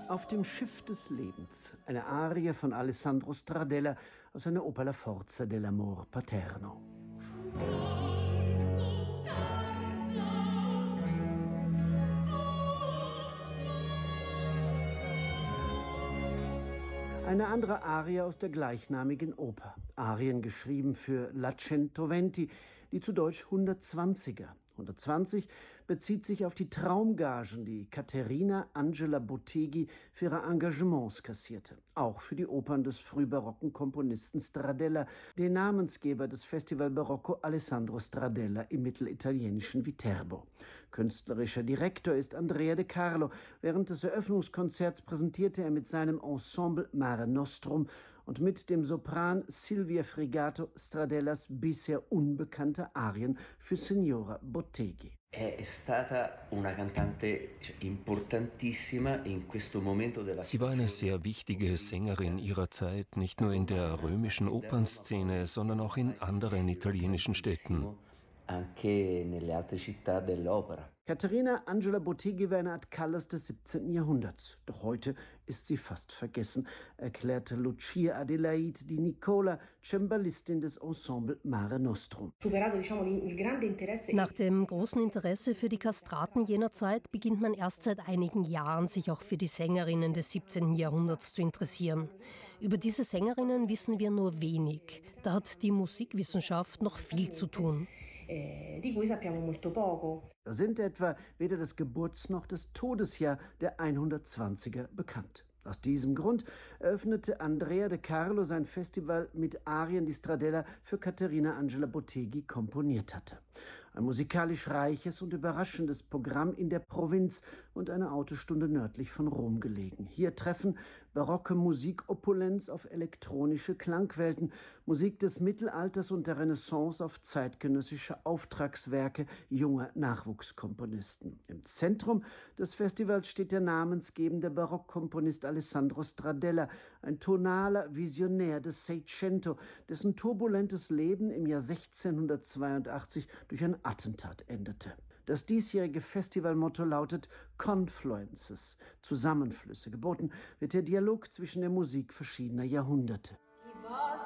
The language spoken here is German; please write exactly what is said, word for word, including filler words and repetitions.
Auf dem Schiff des Lebens, eine Arie von Alessandro Stradella aus seiner Oper La Forza dell'amor paterno. Eine andere Arie aus der gleichnamigen Oper. Arien geschrieben für La centoventi, die zu Deutsch hundertzwanziger. hundertzwanzig bezieht sich auf die Traumgagen, die Caterina Angela Botteghi für ihre Engagements kassierte. Auch für die Opern des frühbarocken Komponisten Stradella, den Namensgeber des Festival Barocco Alessandro Stradella im mittelitalienischen Viterbo. Künstlerischer Direktor ist Andrea De Carlo. Während des Eröffnungskonzerts präsentierte er mit seinem Ensemble Mare Nostrum und mit dem Sopran Silvia Frigato Stradellas bisher unbekannte Arien für Signora Botteghi. Sie war eine sehr wichtige Sängerin ihrer Zeit, nicht nur in der römischen Opernszene, sondern auch in anderen italienischen Städten. Caterina Angela Botteghi war eine Art Callas des siebzehnten Jahrhunderts. Doch heute ist sie fast vergessen, erklärte Lucia Adelaide Di Nicola, Cembalistin des Ensemble Mare Nostrum. Nach dem großen Interesse für die Kastraten jener Zeit beginnt man erst seit einigen Jahren, sich auch für die Sängerinnen des siebzehnten Jahrhunderts zu interessieren. Über diese Sängerinnen wissen wir nur wenig. Da hat die Musikwissenschaft noch viel zu tun. Da sind etwa weder das Geburts- noch das Todesjahr der hundertzwanziger bekannt. Aus diesem Grund eröffnete Andrea De Carlo sein Festival mit Arien, die Stradella für Caterina Angela Botteghi komponiert hatte. Ein musikalisch reiches und überraschendes Programm in der Provinz und eine Autostunde nördlich von Rom gelegen. Hier treffen barocke Musikopulenz auf elektronische Klangwelten, Musik des Mittelalters und der Renaissance auf zeitgenössische Auftragswerke junger Nachwuchskomponisten. Im Zentrum des Festivals steht der namensgebende Barockkomponist Alessandro Stradella, ein tonaler Visionär des Seicento, dessen turbulentes Leben im Jahr sechzehnhundertzweiundachtzig durch ein Attentat endete. Das diesjährige Festivalmotto lautet Confluences, Zusammenflüsse. Geboten wird der Dialog zwischen der Musik verschiedener Jahrhunderte.